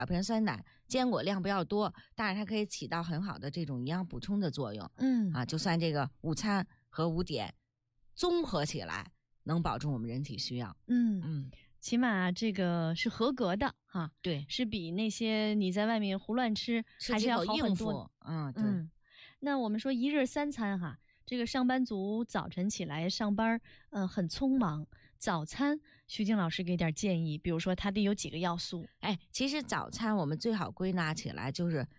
片酸奶，坚果量不要多，但是它可以起到很好的这种营养补充的作用。就算这个午餐和5点综合起来，能保证我们人体需要。 起码这个是合格的哈， 对， 是比那些你在外面胡乱吃还是要好很多。 对。 那我们说一日3餐哈，这个上班族早晨起来上班，很匆忙，早餐徐静老师给点建议，比如说它得有几个要素。 其实早餐我们最好归纳起来就是